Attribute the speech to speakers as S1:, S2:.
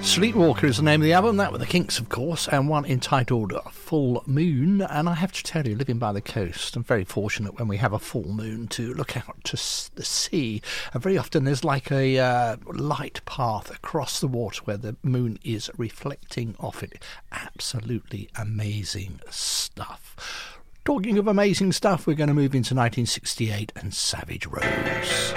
S1: Sleepwalker is the name of the album, that with the Kinks of course, and one entitled Full Moon. And I have to tell you, living by the coast, I'm very fortunate when we have a full moon to look out to the sea. And very often there's like a light path across the water where the moon is reflecting off it. Absolutely amazing stuff. Talking of amazing stuff, we're going to move into 1968 and Savage Rose.